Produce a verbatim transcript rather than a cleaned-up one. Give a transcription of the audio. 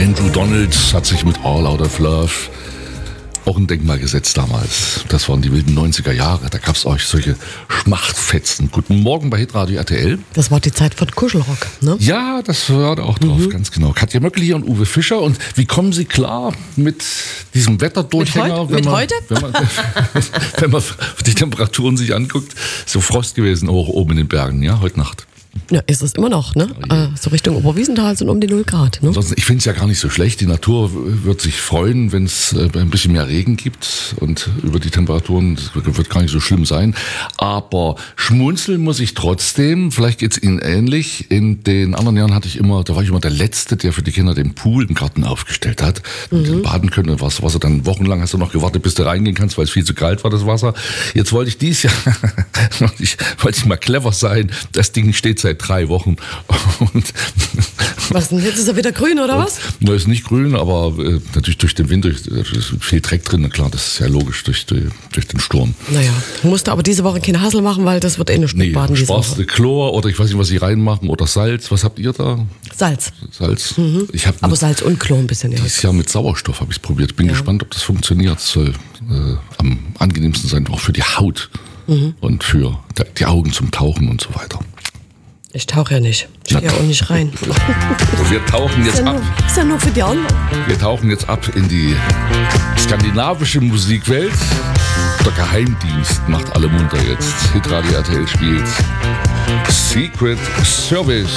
Andrew Donald hat sich mit All Out of Love auch ein Denkmal gesetzt damals. Das waren die wilden neunziger Jahre. Da gab es euch solche Schmachtfetzen. Guten Morgen bei Hitradio R T L. Das war die Zeit von Kuschelrock, ne? Ja, das war da auch drauf, mhm. ganz genau. Katja Möckl hier und Uwe Fischer. Und wie kommen Sie klar mit diesem Wetterdurchhänger? Mit, heut, mit man, heute? Wenn man, wenn man die Temperaturen sich anguckt, so Frost gewesen auch oben in den Bergen, ja, heute Nacht. Ja, ist es immer noch, ne? Oh äh, so Richtung Oberwiesenthal sind um die null Grad, ne? Ansonsten, ich finde es ja gar nicht so schlecht. Die Natur wird sich freuen, wenn es äh, ein bisschen mehr Regen gibt und über die Temperaturen, das wird gar nicht so schlimm sein. Aber schmunzeln muss ich trotzdem, vielleicht geht's Ihnen ähnlich. In den anderen Jahren hatte ich immer, da war ich immer der Letzte, der für die Kinder den Pool im Garten aufgestellt hat. Mit mhm. baden können, was Wasser dann wochenlang hast du noch gewartet, bis du reingehen kannst, weil es viel zu kalt war, das Wasser. Jetzt wollte ich dies Jahr, ich wollte ich mal clever sein. Das Ding steht seit drei Wochen. Und was denn? Jetzt ist er wieder grün, oder was? Na, ist nicht grün, aber äh, natürlich durch den Wind, durch, ist viel Dreck drin. Na klar, das ist ja logisch durch, durch, durch den Sturm. Naja, musst du aber diese Woche keine Hassel machen, weil das wird eh nicht nee, baden diese Spaß, Woche. Chlor oder ich weiß nicht, was sie reinmachen oder Salz. Was habt ihr da? Salz. Salz. Mhm. Ich hab aber mit, Salz und Chlor ein bisschen. Ja. Dieses Jahr mit Sauerstoff habe ich es probiert. Bin ja. gespannt, ob das funktioniert. Das soll äh, am angenehmsten sein, auch für die Haut mhm. und für die Augen zum Tauchen und so weiter. Ich tauche ja nicht. Ich gehe ja auch nicht rein. Wir tauchen jetzt ist ja ab. Nur, ist ja nur für die anderen. Wir tauchen jetzt ab in die skandinavische Musikwelt. Der Geheimdienst macht alle munter jetzt. Hitradio R T L spielt Secret Service.